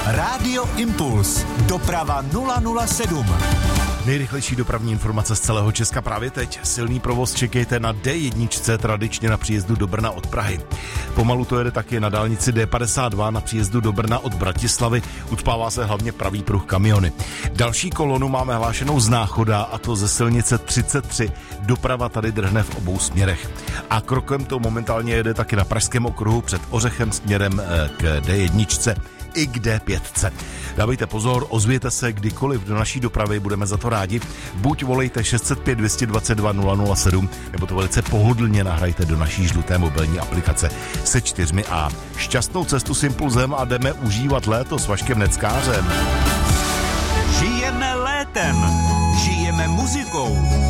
Rádio Impuls. Doprava 007. Nejrychlejší dopravní informace z celého Česka právě teď. Silný provoz čekejte na D1, tradičně na příjezdu do Brna od Prahy. Pomalu to jede taky na dálnici D52 na příjezdu do Brna od Bratislavy. Ucpává se hlavně pravý pruh kamiony. Další kolonu máme hlášenou z Náchoda, a to ze silnice 33. Doprava tady drhne v obou směrech. A krokem to momentálně jede taky na Pražském okruhu před Ořechem směrem k D1 i k D5. Dávejte pozor, ozvěte se kdykoliv do naší dopravy, budeme za to rádi. Buď volejte 605 222 007, nebo to velice pohodlně nahrajte do naší žluté mobilní aplikace se 4A. Šťastnou cestu s Impulzem a jdeme užívat léto s Vaškem Neckářem. Žijeme létem. Žijeme muzikou.